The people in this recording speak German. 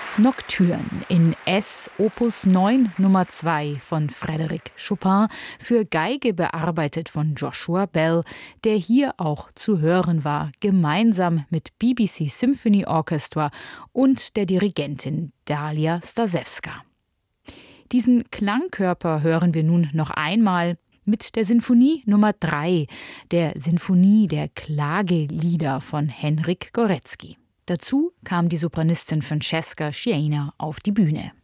Nocturne in S Opus 9 Nummer 2 von Frédéric Chopin, für Geige bearbeitet von Joshua Bell, der hier auch zu hören war, gemeinsam mit BBC Symphony Orchestra und der Dirigentin Dalia Stasewska. Diesen Klangkörper hören wir nun noch einmal mit der Sinfonie Nummer 3, der Sinfonie der Klagelieder von Henryk Górecki. Dazu kam die Sopranistin Francesca Scianna auf die Bühne.